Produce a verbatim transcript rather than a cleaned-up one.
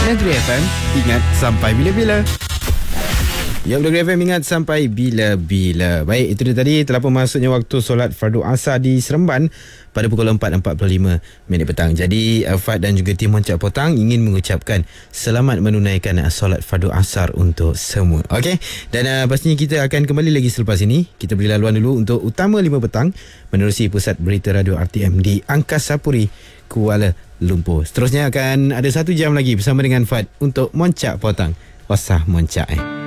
Negeri F M, ingat sampai bila-bila. Ya, Negeri F M, ingat sampai bila-bila. Baik, itu dia tadi. Telah pun masuknya waktu solat fardu asar di Seremban pada pukul empat empat puluh lima minit petang. Jadi Fad dan juga tim Moncak Potang ingin mengucapkan selamat menunaikan solat fardu asar untuk semua. Okey, dan uh, pastinya kita akan kembali lagi selepas ini. Kita beri laluan dulu untuk Utama lima petang menerusi Pusat Berita Radio R T M di Angkasa Puri, Kuala Lumpur. Seterusnya akan ada satu jam lagi bersama dengan Fad untuk Moncak Potang. Wasah Moncak eh.